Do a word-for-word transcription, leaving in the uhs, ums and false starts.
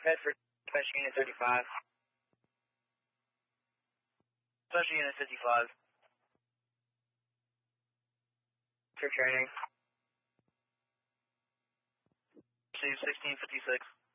Medford, Special Unit thirty-five. Special Unit fifty-five. For training. two sixteen fifty-six.